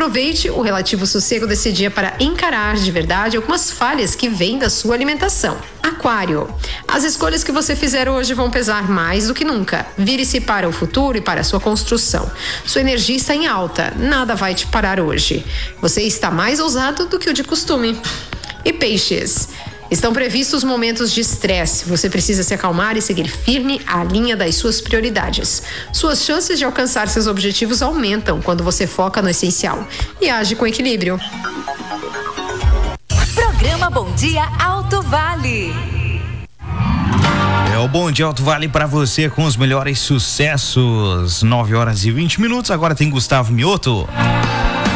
Aproveite o relativo sossego desse dia para encarar de verdade algumas falhas que vêm da sua alimentação. Aquário, as escolhas que você fizer hoje vão pesar mais do que nunca. Vire-se para o futuro e para a sua construção. Sua energia está em alta, nada vai te parar hoje. Você está mais ousado do que o de costume. E Peixes, estão previstos momentos de estresse. Você precisa se acalmar e seguir firme a linha das suas prioridades. Suas chances de alcançar seus objetivos aumentam quando você foca no essencial e age com equilíbrio. Programa Bom Dia Alto Vale. É o Bom Dia Alto Vale para você com os melhores sucessos. 9 horas e 20 minutos. Agora tem Gustavo Mioto.